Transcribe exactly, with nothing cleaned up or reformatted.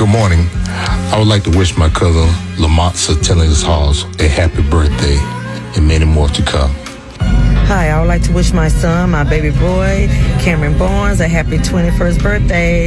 Good morning. I would like to wish my cousin Lamont Satellis Halls a happy birthday and many more to come. Hi, I would like to wish my son, my baby boy, Cameron Barnes, a happy twenty-first birthday.